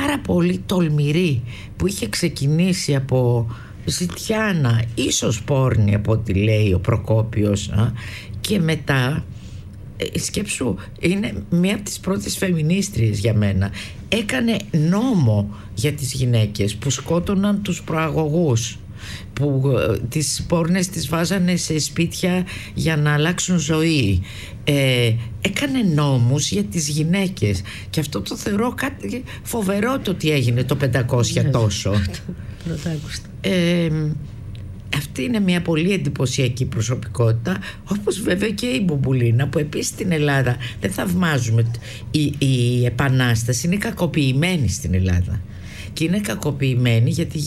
πάρα πολύ τολμηρή, που είχε ξεκινήσει από ζητιάνα, ίσως πόρνη από ό,τι λέει ο Προκόπιος, και μετά σκέψου, είναι μία από τις πρώτες φεμινίστριες για μένα. Έκανε νόμο για τις γυναίκες που σκότωναν τους προαγωγούς, που τις πόρνες τις βάζανε σε σπίτια για να αλλάξουν ζωή. Έκανε νόμους για τις γυναίκες, και αυτό το θεωρώ κάτι φοβερό, το ότι έγινε το 500 τόσο. Αυτή είναι μια πολύ εντυπωσιακή προσωπικότητα, όπως βέβαια και η Μπουμπουλίνα, που επίσης στην Ελλάδα δεν θαυμάζουμε. Η Επανάσταση είναι κακοποιημένη στην Ελλάδα, και είναι κακοποιημένη γιατί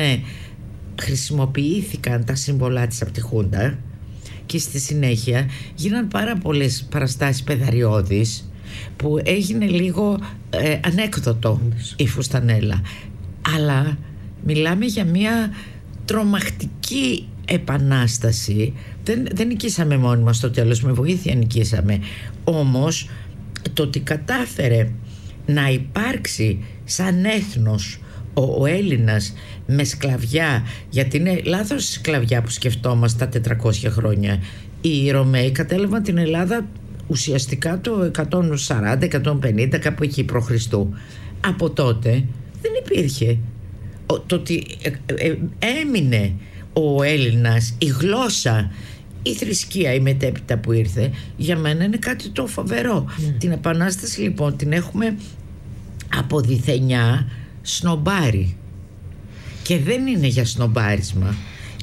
χρησιμοποιήθηκαν τα σύμβολά της από τη Χούντα, και στη συνέχεια γίναν πάρα πολλές παραστάσεις παιδαριώδεις που έγινε λίγο ανέκδοτο η φουστανέλα. Αλλά μιλάμε για μια τρομακτική επανάσταση. Δεν νικήσαμε μόνοι μας στο τέλος, με βοήθεια νικήσαμε. Όμως το ότι κατάφερε να υπάρξει σαν έθνος ο Έλληνας με σκλαβιά, γιατί είναι λάθος η σκλαβιά που σκεφτόμαστε τα 400 χρόνια. Οι Ρωμαίοι κατέλαβαν την Ελλάδα ουσιαστικά το 140-150, κάπου εκεί π.Χ. Από τότε δεν υπήρχε. Το ότι έμεινε ο Έλληνας, η γλώσσα, η θρησκεία, η μετέπειτα που ήρθε, για μένα είναι κάτι το φοβερό. Την Επανάσταση λοιπόν την έχουμε από διθενιά σνομπάρι, και δεν είναι για σνομπάρισμα.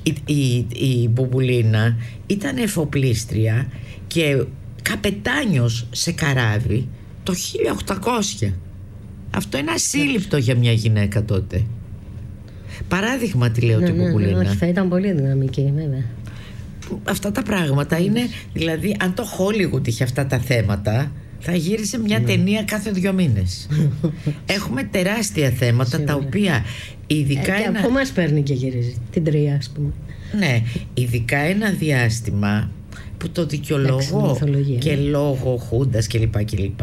Η Μπουμπουλίνα ήταν εφοπλίστρια και καπετάνιος σε καράβι το 1800. Αυτό είναι ασύλληπτο για μια γυναίκα τότε. Παράδειγμα τη λέω την Μπουμπουλίνα. Όχι, θα ήταν πολύ δυναμική βέβαια. Αυτά τα πράγματα είναι, δηλαδή αν το Hollywood είχε αυτά τα θέματα, θα γύρισε μια ταινία κάθε 2 μήνες. Έχουμε τεράστια θέματα τα οποία ειδικά και από μας παίρνει και γυρίζει την 3, ας πούμε. Ναι, ειδικά ένα διάστημα που το δικαιολογώ και λόγω Χούντας κλπ.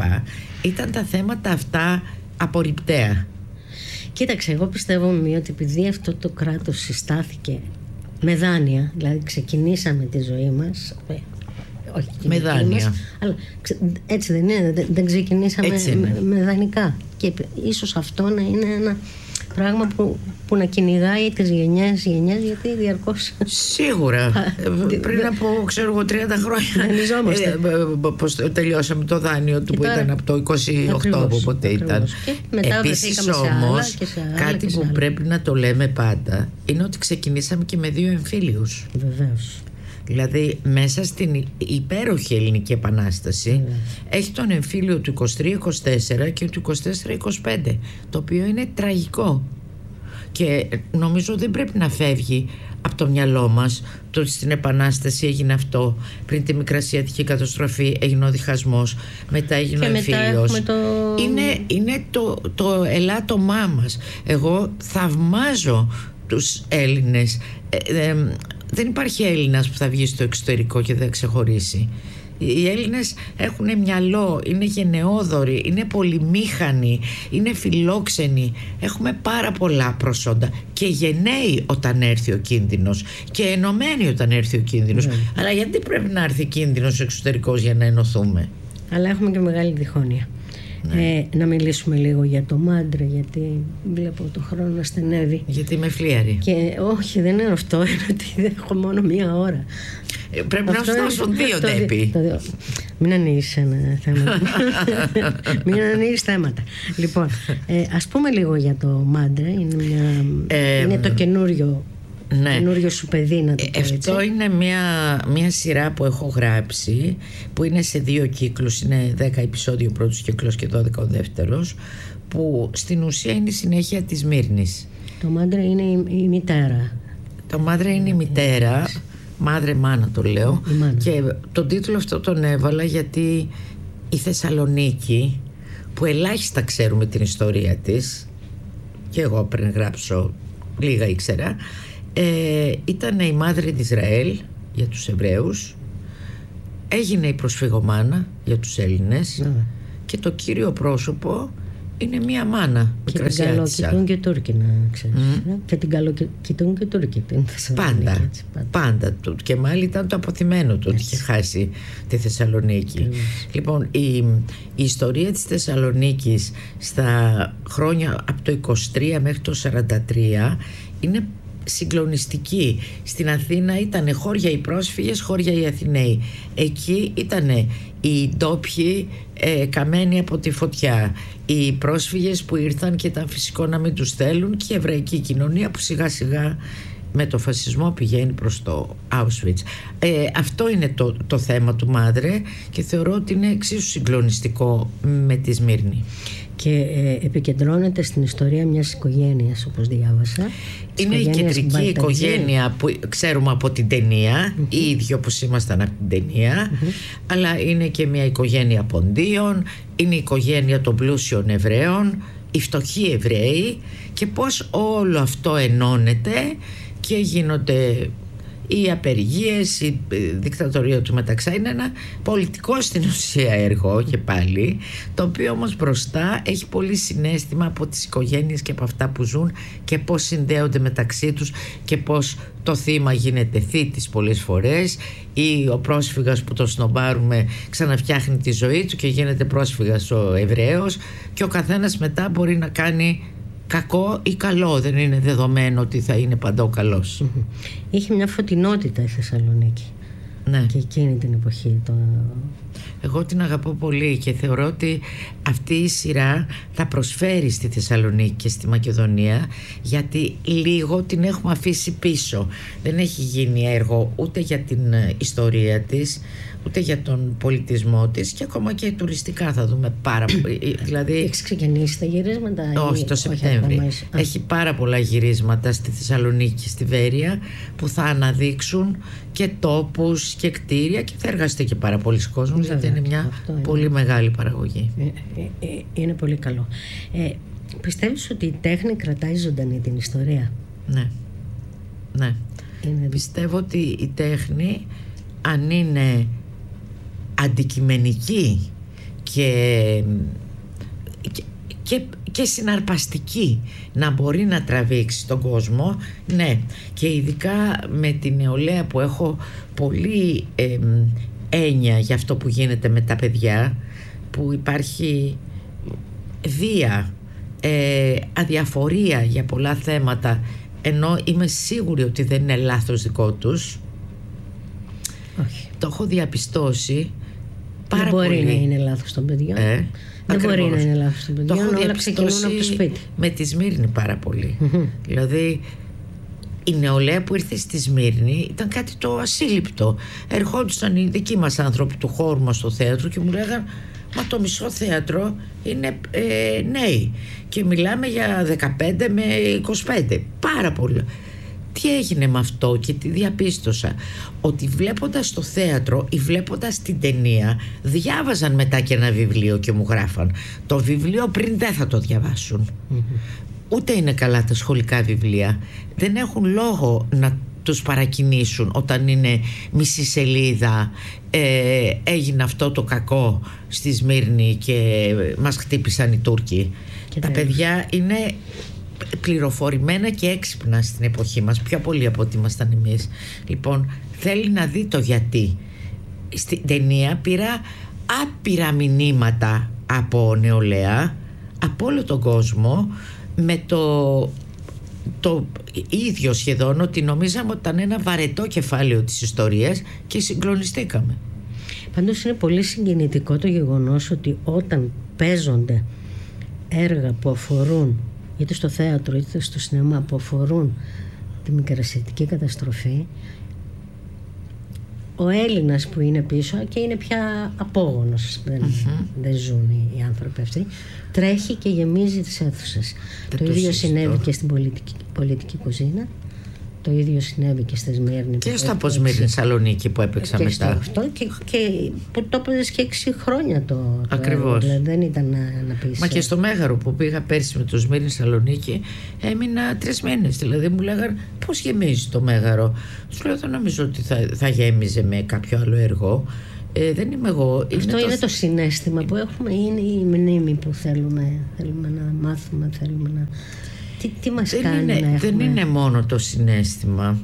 Ήταν τα θέματα αυτά απορριπταία. Κοίταξε, εγώ πιστεύω ότι επειδή αυτό το κράτος συστάθηκε με δάνεια, δηλαδή ξεκινήσαμε τη ζωή μας όχι με δάνεια, αλλά έτσι δεν είναι, δεν ξεκινήσαμε με δανεικά, και ίσως αυτό να είναι ένα πράγμα που να κυνηγάει τις γενιές, γιατί διαρκώς. Σίγουρα. Πριν από, ξέρω εγώ, 30 χρόνια δανειζόμαστε. Πώς τελειώσαμε το δάνειο του, που ήταν από το 28, όποτε ήταν. Επίσης όμως, κάτι που πρέπει να το λέμε πάντα είναι ότι ξεκινήσαμε και με 2 εμφύλιους. Βεβαίως. Δηλαδή μέσα στην υπέροχη ελληνική επανάσταση έχει τον εμφύλιο του 23-24 και του 24-25, το οποίο είναι τραγικό, και νομίζω δεν πρέπει να φεύγει από το μυαλό μας το ότι στην επανάσταση έγινε αυτό, πριν τη Μικρασιατική καταστροφή έγινε ο διχασμός, μετά έγινε ο εμφύλιος. Είναι το ελάττωμά μας. Εγώ θαυμάζω τους Έλληνες. Δεν υπάρχει Έλληνας που θα βγει στο εξωτερικό και δεν ξεχωρίσει. Οι Έλληνες έχουν μυαλό, είναι γενναιόδοροι, είναι πολυμήχανοι, είναι φιλόξενοι. Έχουμε πάρα πολλά προσόντα, και γενναίοι όταν έρθει ο κίνδυνος, και ενωμένοι όταν έρθει ο κίνδυνος. Αλλά γιατί πρέπει να έρθει κίνδυνος εξωτερικός για να ενωθούμε? Αλλά έχουμε και μεγάλη διχόνοια. Να μιλήσουμε λίγο για το Μάντρε, γιατί βλέπω το χρόνο να στενεύει. Γιατί είμαι φλίαρη. Και όχι, δεν είναι αυτό, είναι ότι έχω μόνο 1 ώρα. Πρέπει να σου δώσουν 2 τέπη. Μην ανοίγεις ένα θέμα. Μην ανοίγεις θέματα. Λοιπόν, ας πούμε λίγο για το Μάντρε. Είναι το καινούριο σου παιδί, να το πω έτσι. Αυτό είναι μια σειρά που έχω γράψει, που είναι σε 2 κύκλους. Είναι 10 επεισόδιο ο πρώτος κύκλος και 12 ο δεύτερος, που στην ουσία είναι η συνέχεια της Μύρνης. Το Μάντρε είναι η μητέρα. Το Μάντρε είναι η μητέρα. Μάδρε μάνα το λέω. Και τον τίτλο αυτό τον έβαλα γιατί η Θεσσαλονίκη, που ελάχιστα ξέρουμε την ιστορία της, και εγώ πριν γράψω λίγα ήξερα, ήταν η μάδρη της Ισραήλ για τους Εβραίους, έγινε η προσφυγομάνα για τους Έλληνες, και το κύριο πρόσωπο είναι μία μάνα. Και την καλοκοιτούν και Τούρκοι, να ξέρεις. Και την καλοκοιτούν και Τούρκοι. Πάντα. Και μάλιστα ήταν το αποθυμένο του ότι είχε χάσει τη Θεσσαλονίκη. Λοιπόν, η ιστορία της Θεσσαλονίκης στα χρόνια από το 23 μέχρι το 43 είναι συγκλονιστική. Στην Αθήνα ήταν χώρια οι πρόσφυγες, χώρια οι Αθηναίοι. Εκεί ήταν οι ντόπιοι καμένοι από τη φωτιά, οι πρόσφυγες που ήρθαν και ήταν φυσικό να μην τους θέλουν, και η εβραϊκή κοινωνία που σιγά σιγά με το φασισμό πηγαίνει προς το Auschwitz. Αυτό είναι το θέμα του Μάντρε, και θεωρώ ότι είναι εξίσου συγκλονιστικό με τη Σμύρνη. Και επικεντρώνεται στην ιστορία μιας οικογένειας, όπως διάβασα. Είναι η κεντρική οικογένεια που ξέρουμε από την ταινία, οι ίδιοι όπως ήμασταν από την ταινία, αλλά είναι και μια οικογένεια ποντίων, είναι η οικογένεια των πλούσιων Εβραίων, οι φτωχοί Εβραίοι, και πώς όλο αυτό ενώνεται και γίνονται οι απεργίες, η δικτατορία του Μεταξά. Είναι ένα πολιτικό στην ουσία έργο και πάλι, το οποίο όμως μπροστά έχει πολύ συναίσθημα από τις οικογένειες και από αυτά που ζουν και πώς συνδέονται μεταξύ τους και πώς το θύμα γίνεται θήτης πολλές φορές, ή ο πρόσφυγας που το σνομπάρουμε ξαναφτιάχνει τη ζωή του και γίνεται πρόσφυγας ο Εβραίος, και ο καθένας μετά μπορεί να κάνει κακό ή καλό, δεν είναι δεδομένο ότι θα είναι παντό καλός. Είχε μια φωτεινότητα η Θεσσαλονίκη. Ναι. Και εκείνη την εποχή. Εγώ την αγαπώ πολύ και θεωρώ ότι αυτή η σειρά θα προσφέρει στη Θεσσαλονίκη και στη Μακεδονία, γιατί λίγο την έχουμε αφήσει πίσω. Δεν έχει γίνει έργο ούτε για την ιστορία της, ούτε για τον πολιτισμό της, και ακόμα και τουριστικά θα δούμε πάρα πολύ. Δηλαδή, έχει ξεκινήσει τα γυρίσματα? Όχι, το Σεπτέμβρη. Έχει πάρα πολλά γυρίσματα στη Θεσσαλονίκη, στη Βέρεια, που θα αναδείξουν και τόπους και κτίρια, και θα εργαστεί και πάρα πολλοί κόσμος, γιατί είναι μια πολύ μεγάλη παραγωγή. Είναι πολύ καλό. Πιστεύεις ότι η τέχνη κρατάει ζωντανή την ιστορία? Ναι. Πιστεύω ότι η τέχνη, αν είναι αντικειμενική και συναρπαστική, να μπορεί να τραβήξει τον κόσμο, ναι. Και ειδικά με την νεολαία που έχω πολύ έννοια για αυτό που γίνεται με τα παιδιά, που υπάρχει βία, αδιαφορία για πολλά θέματα, ενώ είμαι σίγουρη ότι δεν είναι λάθος δικό τους. Όχι. Το έχω διαπιστώσει πάρα πολύ. Δεν μπορεί να είναι λάθος των παιδιών. Δεν μπορεί να είναι λάθος των παιδιών. Το έχω διαπιστώσει από το σπίτι. Με τη Σμύρνη πάρα πολύ. Δηλαδή η νεολαία που ήρθε στη Σμύρνη ήταν κάτι το ασύλληπτο. Ερχόντουσαν οι δικοί μας άνθρωποι του χώρου μας στο θέατρο και μου λέγαν, μα το μισό θέατρο είναι νέοι, και μιλάμε για 15 με 25. Πάρα πολύ. Τι έγινε με αυτό και τι διαπίστωσα? Ότι βλέποντας το θέατρο ή βλέποντας την ταινία, διάβαζαν μετά και ένα βιβλίο και μου γράφαν, το βιβλίο πριν δεν θα το διαβάσουν. Ούτε είναι καλά τα σχολικά βιβλία. Δεν έχουν λόγο να τους παρακινήσουν όταν είναι μισή σελίδα, έγινε αυτό το κακό στη Σμύρνη και μας χτύπησαν οι Τούρκοι. Τα παιδιά είναι πληροφορημένα και έξυπνα στην εποχή μας, πιο πολύ από ό,τι ήμασταν εμείς. Λοιπόν, θέλει να δει το γιατί. Στην ταινία πήρα άπειρα μηνύματα από νεολαία, από όλο τον κόσμο, με το ίδιο σχεδόν, ότι νομίζαμε ότι ήταν ένα βαρετό κεφάλαιο της ιστορίας και συγκλονιστήκαμε. Πάντως είναι πολύ συγκινητικό το γεγονός ότι όταν παίζονται έργα που αφορούν είτε στο θέατρο είτε στο σινεμά, που αφορούν τη μικρασιατική καταστροφή, ο Έλληνας που είναι πίσω και είναι πια απόγονος, δεν ζουν οι άνθρωποι αυτοί, τρέχει και γεμίζει τις αίθουσες. Το ίδιο συνέβη και στην πολιτική κουζίνα, το ίδιο συνέβη και στη Σμύρνη. Και στο Αποσμύρνη Σαλονίκη που έπαιξα και μετά. Αυτό και που το έπαιζες και 6 χρόνια το Ακριβώς. Δηλαδή δεν ήταν να πεις. Μα και στο Μέγαρο που πήγα πέρσι με το Σμύρνη Σαλονίκη, έμεινα 3 μήνες. Δηλαδή μου λέγανε, πώς γεμίζει το Μέγαρο? Σου λέω, δεν νομίζω ότι θα γέμιζε με κάποιο άλλο έργο. Δεν είμαι εγώ. Αυτό είναι το συναίσθημα που έχουμε, είναι η μνήμη που θέλουμε να μάθουμε, θέλουμε να... Τι μας κάνει να έχουμε... Δεν είναι μόνο το συναίσθημα.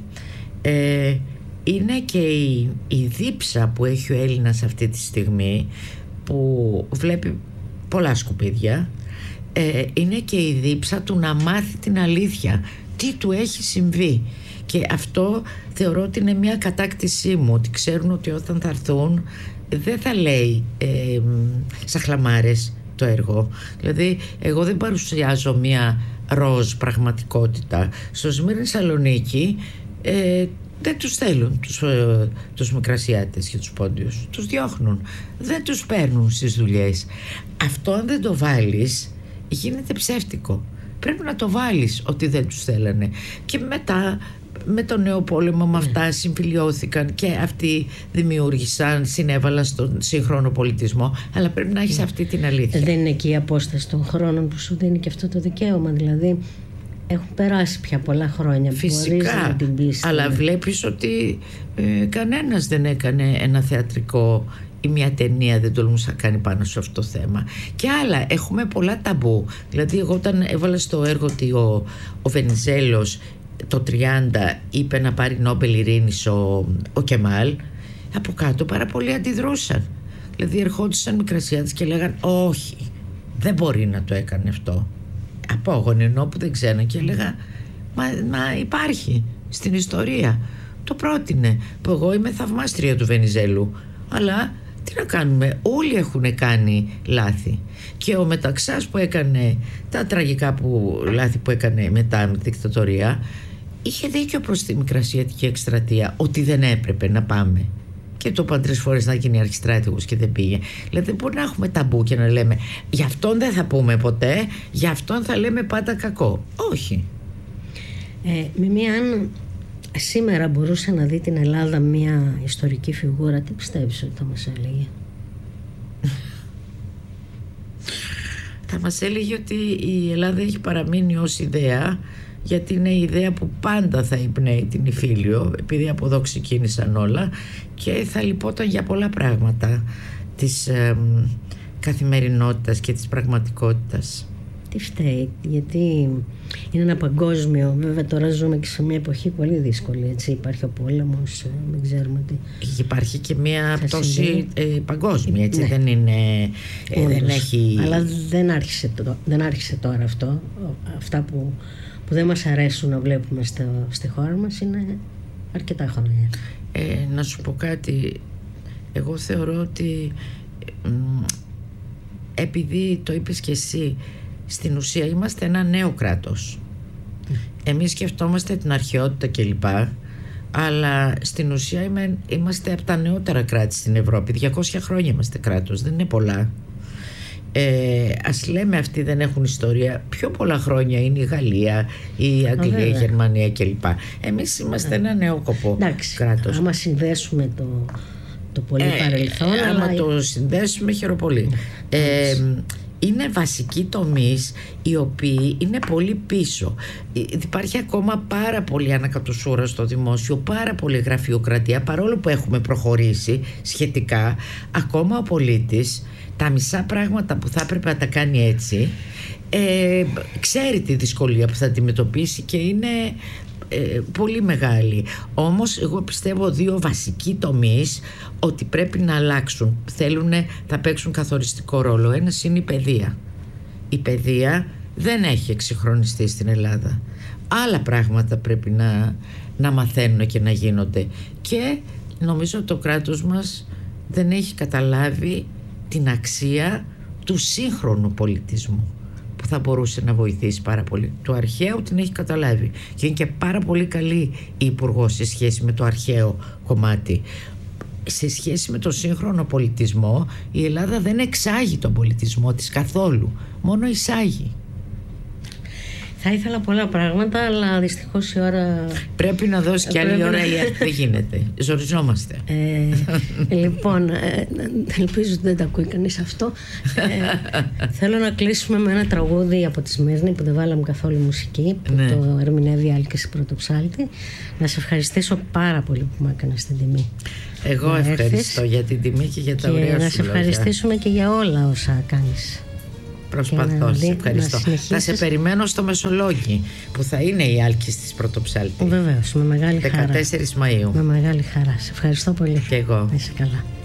Είναι και η δίψα που έχει ο Έλληνας αυτή τη στιγμή, που βλέπει πολλά σκουπίδια. Είναι και η δίψα του να μάθει την αλήθεια, τι του έχει συμβεί. Και αυτό θεωρώ ότι είναι μια κατάκτησή μου, ότι ξέρουν ότι όταν θα έρθουν δεν θα λέει σαν χλαμάρες το έργο. Δηλαδή εγώ δεν παρουσιάζω μια ροζ πραγματικότητα. Στο Σμύρνη Σαλονίκη δεν τους θέλουν τους Μικρασιάτες και τους Πόντιους, τους διώχνουν, δεν τους παίρνουν στις δουλειές. Αυτό αν δεν το βάλεις γίνεται ψεύτικο. Πρέπει να το βάλεις ότι δεν τους θέλανε. Και μετά με το νέο πόλεμο με αυτά συμφιλιώθηκαν και αυτοί δημιούργησαν, συνέβαλαν στον σύγχρονο πολιτισμό, αλλά πρέπει να έχεις αυτή την αλήθεια. Δεν είναι εκεί η απόσταση των χρόνων που σου δίνει και αυτό το δικαίωμα, δηλαδή έχουν περάσει πια πολλά χρόνια. Φυσικά, να την πεις, αλλά βλέπεις ότι κανένας δεν έκανε ένα θεατρικό ή μια ταινία, δεν τολμούσε να κάνει πάνω σε αυτό το θέμα. Και άλλα, έχουμε πολλά ταμπού. Δηλαδή εγώ όταν έβαλα στο έργο ότι ο Βενιζέλος το 30 είπε να πάρει Νόμπελ Ειρήνης ο Κεμάλ, από κάτω πάρα πολλοί αντιδρούσαν. Δηλαδή ερχόντουσαν Μικρασιάτες και λέγαν όχι, δεν μπορεί να το έκανε αυτό. Απόγονοι ενώ που δεν ξέραν, και έλεγα μα υπάρχει στην ιστορία, το πρότεινε, που εγώ είμαι θαυμάστρια του Βενιζέλου, αλλά τι να κάνουμε, όλοι έχουν κάνει λάθη. Και ο Μεταξάς που έκανε τα τραγικά λάθη που έκανε μετά με τη δικτατορία, είχε δίκιο προς τη Μικρασιατική εκστρατεία ότι δεν έπρεπε να πάμε. Και το είπαν 3 φορές να γίνει αρχιστράτηγος και δεν πήγε. Δηλαδή δεν μπορεί να έχουμε ταμπού και να λέμε γι' αυτόν δεν θα πούμε ποτέ, γι' αυτόν θα λέμε πάντα κακό. Όχι. Μιμή, αν σήμερα μπορούσε να δει την Ελλάδα μια ιστορική φιγούρα, τι πιστεύεις ότι θα μας έλεγε? Θα μας έλεγε ότι η Ελλάδα έχει παραμείνει ως ιδέα, γιατί είναι η ιδέα που πάντα θα εμπνέει την Ιφίλιο, επειδή από εδώ ξεκίνησαν όλα, και θα λυπόταν για πολλά πράγματα της καθημερινότητας και της πραγματικότητας. Τι φταίει, γιατί είναι ένα παγκόσμιο, βέβαια τώρα ζούμε και σε μια εποχή πολύ δύσκολη, έτσι, υπάρχει ο πόλεμος, δεν ξέρουμε τι. Υπάρχει και μια πτώση παγκόσμια, έτσι, ναι. Δεν είναι, δεν έχει... Αλλά δεν άρχισε τώρα αυτό, αυτά που δεν μας αρέσουν να βλέπουμε στη χώρα μας είναι αρκετά χρόνια. Να σου πω κάτι, εγώ θεωρώ ότι επειδή το είπες και εσύ, στην ουσία είμαστε ένα νέο κράτος. Εμείς σκεφτόμαστε την αρχαιότητα κλπ, αλλά στην ουσία είμαστε από τα νεότερα κράτη στην Ευρώπη. 200 χρόνια είμαστε κράτος, δεν είναι πολλά. Ας λέμε αυτοί δεν έχουν ιστορία, πιο πολλά χρόνια είναι η Γαλλία, η Αγγλία, η Γερμανία κλπ. Εμείς είμαστε ένα νεόκοπο κράτος. Άμα συνδέσουμε το πολύ παρελθόν, άμα το συνδέσουμε χαιροπολί. Είναι βασικοί τομείς οι οποίοι είναι πολύ πίσω. Υπάρχει ακόμα πάρα πολύ ανακατοσούρα στο δημόσιο, πάρα πολύ γραφειοκρατία, παρόλο που έχουμε προχωρήσει σχετικά. Ακόμα ο πολίτης τα μισά πράγματα που θα έπρεπε να τα κάνει έτσι, ξέρει τη δυσκολία που θα αντιμετωπίσει και είναι πολύ μεγάλη. Όμως εγώ πιστεύω 2 βασικοί τομείς ότι πρέπει να αλλάξουν, θα παίξουν καθοριστικό ρόλο. Ένας είναι η παιδεία. Η παιδεία δεν έχει εξυγχρονιστεί στην Ελλάδα. Άλλα πράγματα πρέπει να μαθαίνουν και να γίνονται, και νομίζω το κράτος μας δεν έχει καταλάβει την αξία του σύγχρονου πολιτισμού που θα μπορούσε να βοηθήσει πάρα πολύ. Του αρχαίου την έχει καταλάβει και είναι και πάρα πολύ καλή η υπουργός σε σχέση με το αρχαίο κομμάτι. Σε σχέση με το σύγχρονο πολιτισμό, η Ελλάδα δεν εξάγει τον πολιτισμό της καθόλου, μόνο εισάγει. Θα ήθελα πολλά πράγματα, αλλά δυστυχώς η ώρα... Πρέπει να δώσει και άλλη ώρα, δεν γίνεται. Ζοριζόμαστε. Λοιπόν, ελπίζω ότι δεν τα ακούει κανείς αυτό. Θέλω να κλείσουμε με ένα τραγούδι από τη Σμύρνη που δεν βάλαμε καθόλου μουσική, που το ερμηνεύει Άλκης Πρωτοψάλτη. Να σε ευχαριστήσω πάρα πολύ που μου έκανες την τιμή. Εγώ ευχαριστώ για την τιμή και για τα ωραία σου λόγια. Να σε ευχαριστήσουμε και για όλα όσα κάνεις. Προσπαθώ, σε ευχαριστώ. Θα σε περιμένω στο Μεσολόγγι, που θα είναι η Άλκης της Πρωτοψάλτη. Βεβαίως, με μεγάλη χαρά. 14 Μαΐου. Με μεγάλη χαρά. Σε ευχαριστώ πολύ. Και εγώ. Είσαι καλά.